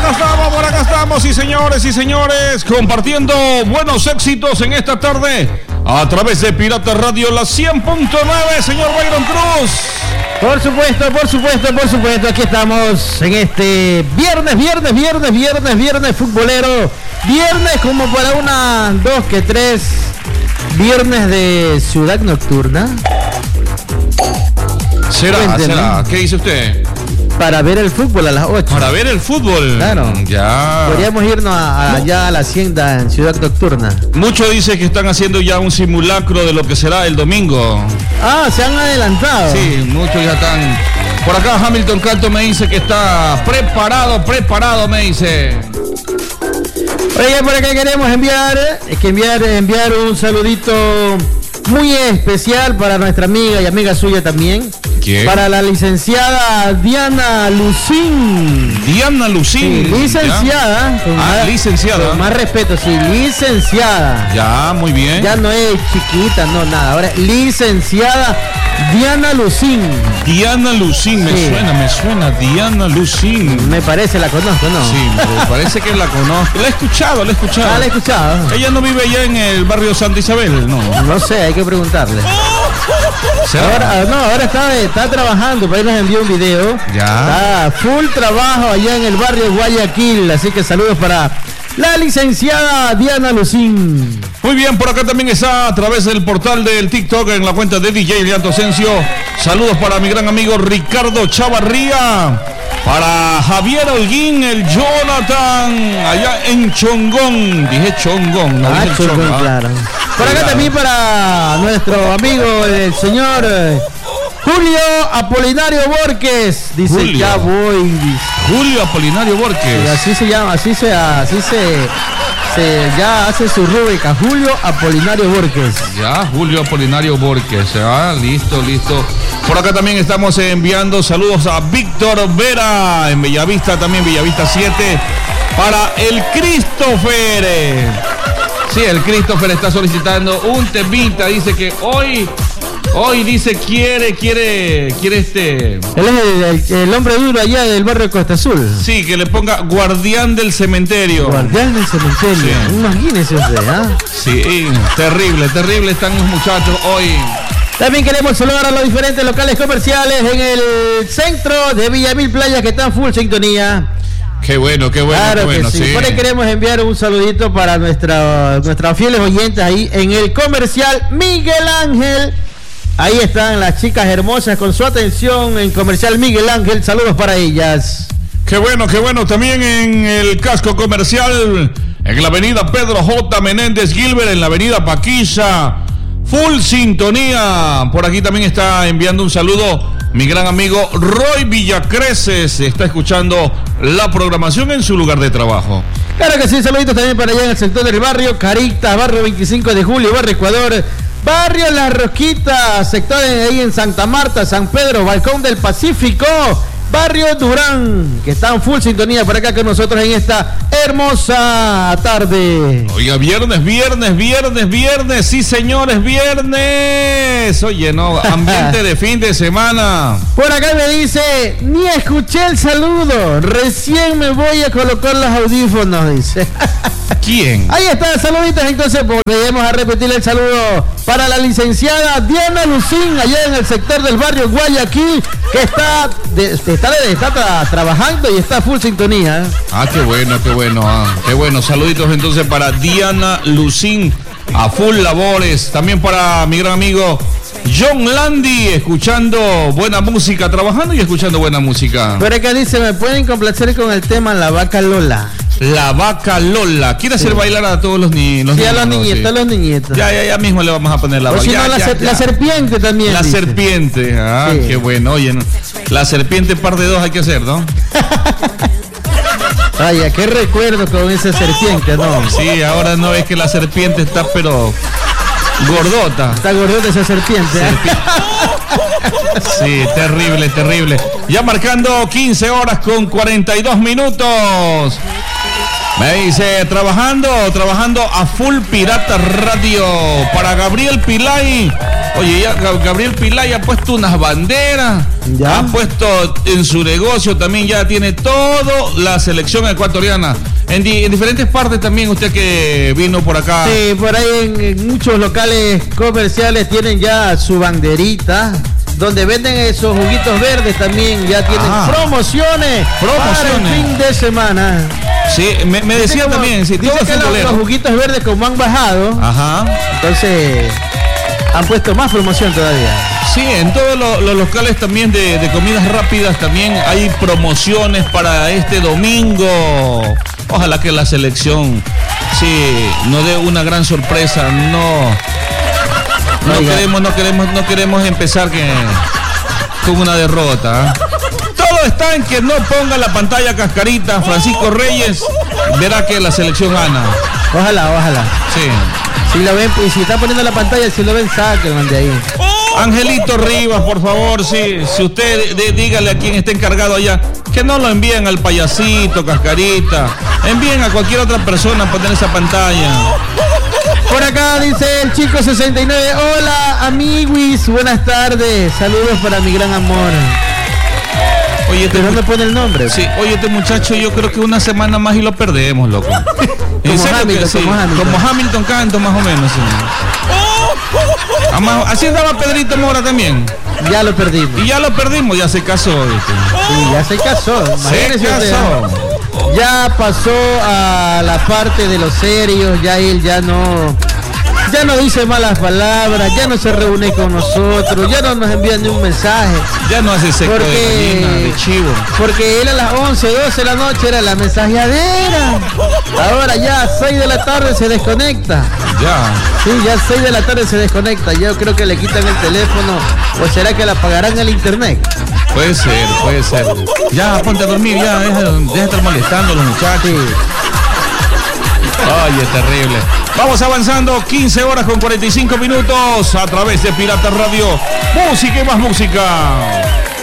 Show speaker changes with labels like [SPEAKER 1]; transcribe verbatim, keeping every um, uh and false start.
[SPEAKER 1] acá estamos, por acá estamos, sí señores y señores, compartiendo buenos éxitos en esta tarde a través de Pirata Radio, la cien punto nueve, señor Byron Cruz.
[SPEAKER 2] Por supuesto, por supuesto, por supuesto, aquí estamos en este viernes, viernes, viernes, viernes, viernes futbolero, viernes como para una, dos, que tres, viernes de ciudad nocturna.
[SPEAKER 1] ¿Será?
[SPEAKER 2] Cuénteme.
[SPEAKER 1] ¿Será? ¿Qué dice usted?
[SPEAKER 2] Para ver el fútbol a las ocho.
[SPEAKER 1] Para ver el fútbol.
[SPEAKER 2] Claro.
[SPEAKER 1] Ya.
[SPEAKER 2] Podríamos irnos a, a, allá a la hacienda en ciudad nocturna.
[SPEAKER 1] Muchos dicen que están haciendo ya un simulacro de lo que será el domingo.
[SPEAKER 2] Ah, se han adelantado.
[SPEAKER 1] Sí, muchos ya están. Por acá Hamilton Canto me dice que está preparado, preparado, me dice.
[SPEAKER 2] Oye, por acá queremos enviar, es que enviar, enviar un saludito muy especial para nuestra amiga y amiga suya también.
[SPEAKER 1] ¿Quién?
[SPEAKER 2] Para la licenciada Diana Lucín.
[SPEAKER 1] Diana Lucín.
[SPEAKER 2] Sí, licenciada. Con
[SPEAKER 1] Ah,
[SPEAKER 2] más,
[SPEAKER 1] licenciada.
[SPEAKER 2] Con más respeto, sí, licenciada.
[SPEAKER 1] Ya, muy bien.
[SPEAKER 2] Ya no es chiquita, no, nada. Ahora, licenciada Diana Lucín.
[SPEAKER 1] Diana Lucín, me
[SPEAKER 2] Sí.
[SPEAKER 1] suena, me suena. Diana Lucín.
[SPEAKER 2] Me parece, la conozco, ¿no?
[SPEAKER 1] Sí, me parece que la conozco. La he escuchado, la he escuchado.
[SPEAKER 2] Ah, la he escuchado.
[SPEAKER 1] Ella no vive allá en el barrio Santa Isabel, no.
[SPEAKER 2] No sé, hay que preguntarle.
[SPEAKER 1] ¿Será?
[SPEAKER 2] Ahora, no, ahora está, está trabajando, por ahí nos envió un video.
[SPEAKER 1] Ya.
[SPEAKER 2] Está full trabajo allá en el barrio Guayaquil, así que saludos para la licenciada Diana Lucín.
[SPEAKER 1] Muy bien, por acá también está a través del portal del TikTok en la cuenta de D J Leandro Asensio. Saludos para mi gran amigo Ricardo Chavarría. Para Javier Holguín, el Jonathan, allá en Chongón. Dije Chongón, no
[SPEAKER 2] Ah,
[SPEAKER 1] dije
[SPEAKER 2] Chongón,
[SPEAKER 1] Chongón.
[SPEAKER 2] claro. Por acá
[SPEAKER 1] Claro.
[SPEAKER 2] también para nuestro amigo, el señor eh, Julio Apolinario Borges. Dice,
[SPEAKER 1] Julio.
[SPEAKER 2] ya voy. Dice.
[SPEAKER 1] Julio Apolinario
[SPEAKER 2] Y
[SPEAKER 1] Borges.
[SPEAKER 2] así se llama, así se, así se, se ya hace su rúbrica, Julio Apolinario Borges.
[SPEAKER 1] Ya, Julio Apolinario Borges. Ah, listo, listo. Por acá también estamos enviando saludos a Víctor Vera en Bellavista, también Bellavista siete. Para el Christopher. Sí, el Christopher está solicitando un temita. Dice que hoy, hoy dice quiere, quiere, quiere este.
[SPEAKER 2] Él es el, el- el hombre duro allá del barrio Costa Azul.
[SPEAKER 1] Sí, que le ponga Guardián del Cementerio.
[SPEAKER 2] Guardián del cementerio.
[SPEAKER 1] Sí.
[SPEAKER 2] Imagínese usted, ¿ah?
[SPEAKER 1] Sí, terrible, terrible están los muchachos hoy.
[SPEAKER 2] También queremos saludar a los diferentes locales comerciales en el centro de Villamil Playa que están full sintonía.
[SPEAKER 1] Qué bueno, qué bueno,
[SPEAKER 2] Claro
[SPEAKER 1] qué bueno,
[SPEAKER 2] que sí.
[SPEAKER 1] sí.
[SPEAKER 2] Por ahí queremos enviar un saludito para nuestra, nuestras fieles oyentes ahí en el comercial Miguel Ángel. Ahí están las chicas hermosas con su atención en comercial Miguel Ángel. Saludos para ellas.
[SPEAKER 1] Qué bueno, qué bueno. También en el casco comercial, en la avenida Pedro J. Menéndez Gilbert, en la avenida Paquilla. Full sintonía. Por aquí también está enviando un saludo mi gran amigo Roy Villacreces. Está escuchando la programación en su lugar de trabajo.
[SPEAKER 2] Claro que sí, saluditos también para allá en el sector del barrio Caritas, barrio veinticinco de julio, barrio Ecuador, barrio Las Rosquitas, sector ahí en Santa Marta, San Pedro, Balcón del Pacífico, barrio Durán, que están full sintonía por acá con nosotros en esta hermosa tarde.
[SPEAKER 1] Oiga, viernes, viernes, viernes, viernes. Sí, señores, viernes. Oye, no, ambiente de fin de semana.
[SPEAKER 2] Por acá me dice, ni escuché el saludo, recién me voy a colocar los audífonos, dice.
[SPEAKER 1] ¿Quién?
[SPEAKER 2] Ahí está, saluditos, entonces volvemos a repetir el saludo para la licenciada Diana Lucín, allá en el sector del barrio Guayaquil, que está, de, está, está tra- trabajando y está full sintonía.
[SPEAKER 1] Ah, qué bueno, qué bueno, ah, qué bueno. Saluditos entonces para Diana Lucín, a full labores. También para mi gran amigo John Landy, escuchando buena música, trabajando y escuchando buena música.
[SPEAKER 2] Por acá dice, me pueden complacer con el tema La Vaca Lola.
[SPEAKER 1] La Vaca Lola. ¿Quiere hacer
[SPEAKER 2] Sí.
[SPEAKER 1] bailar a todos los, ni los
[SPEAKER 2] Sí, a
[SPEAKER 1] niños?
[SPEAKER 2] los
[SPEAKER 1] ¿no?
[SPEAKER 2] niñitos,
[SPEAKER 1] Sí.
[SPEAKER 2] a los niñitos.
[SPEAKER 1] Ya, ya, ya mismo le vamos a poner la
[SPEAKER 2] O
[SPEAKER 1] vaca.
[SPEAKER 2] si
[SPEAKER 1] Ya,
[SPEAKER 2] no, la,
[SPEAKER 1] ya,
[SPEAKER 2] ser-
[SPEAKER 1] ya.
[SPEAKER 2] la serpiente también.
[SPEAKER 1] La
[SPEAKER 2] dice.
[SPEAKER 1] serpiente. Ah,
[SPEAKER 2] Sí.
[SPEAKER 1] qué bueno. Oye, no, la serpiente par de dos hay que hacer, ¿no?
[SPEAKER 2] Vaya, qué recuerdo con esa serpiente, ¿no?
[SPEAKER 1] Sí, ahora no es que la serpiente está, pero gordota.
[SPEAKER 2] Está gordota esa serpiente. ¿eh?
[SPEAKER 1] Sí, terrible, terrible. Ya marcando quince horas con cuarenta y dos minutos. Me dice, trabajando, trabajando a full Pirata Radio. Para Gabriel Pilay, Oye, ya Gabriel Pilay ha puesto unas banderas, ¿ya? Ha puesto en su negocio también, ya tiene todo la selección ecuatoriana. En, di, en diferentes partes también, usted que vino por acá.
[SPEAKER 2] Sí, por ahí en, en muchos locales comerciales tienen ya su banderita, donde venden esos juguitos verdes también, ya tienen ah, promociones, promociones para el fin de semana.
[SPEAKER 1] Sí, me, me decía como, también, sí,
[SPEAKER 2] dice que los, los juguitos verdes como han bajado,
[SPEAKER 1] ajá,
[SPEAKER 2] entonces han puesto más promoción todavía.
[SPEAKER 1] Sí, en todos los, los locales también de, de comidas rápidas también hay promociones para este domingo. Ojalá que la selección sí nos dé una gran sorpresa. No, no Oiga. queremos, no queremos, no queremos empezar que, con una derrota. ¿eh? Todo está en que no ponga la pantalla Cascarita. Francisco Reyes verá que la selección gana.
[SPEAKER 2] Ojalá, ojalá.
[SPEAKER 1] Sí.
[SPEAKER 2] Si lo ven, y si está poniendo la pantalla, si lo ven, sáquenlo de ahí.
[SPEAKER 1] Angelito Rivas, por favor, sí, si usted de, dígale a quien esté encargado allá que no lo envíen al payasito, Cascarita, envíen a cualquier otra persona a poner esa pantalla.
[SPEAKER 2] Por acá dice el chico sesenta y nueve, hola amiguis, buenas tardes, saludos para mi gran amor.
[SPEAKER 1] Oye, este
[SPEAKER 2] ¿pero dónde pone el nombre?
[SPEAKER 1] Sí, oye, este muchacho yo creo que una semana más y lo perdemos, loco.
[SPEAKER 2] Como Hamilton,
[SPEAKER 1] sí,
[SPEAKER 2] como Hamilton.
[SPEAKER 1] Como Hamilton Canto, más o menos. Sí. Así andaba Pedrito Mora también.
[SPEAKER 2] Ya lo perdimos.
[SPEAKER 1] Y ya lo perdimos, ya se casó. ¿Viste?
[SPEAKER 2] Sí, ya se casó.
[SPEAKER 1] Se casó.
[SPEAKER 2] Ya pasó a la parte de los serios, ya él ya no... Ya no dice malas palabras, ya no se reúne con nosotros, ya no nos envía ni un mensaje.
[SPEAKER 1] Ya no hace seco
[SPEAKER 2] porque,
[SPEAKER 1] de gallina, de chivo.
[SPEAKER 2] Porque él a las once, doce de la noche era la mensajeadera. Ahora ya a seis de la tarde se desconecta.
[SPEAKER 1] Ya.
[SPEAKER 2] Sí, ya a seis de la tarde se desconecta. Yo creo que le quitan el teléfono. ¿O será que le apagarán el internet?
[SPEAKER 1] Puede ser, puede ser. Ya, ponte a dormir, ya, deja, deja de estar molestando a los muchachos.
[SPEAKER 2] Sí.
[SPEAKER 1] Ay, es terrible. Vamos avanzando, quince horas con cuarenta y cinco minutos a través de Pirata Radio. Música y más música.